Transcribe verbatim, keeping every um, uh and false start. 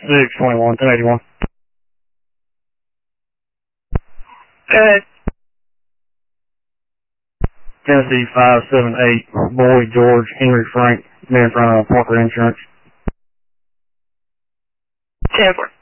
six twenty-one, ten eighty-one. Good. Tennessee five seven eight, Boyd George Henry Frank, near in front of Parker Insurance. ten four.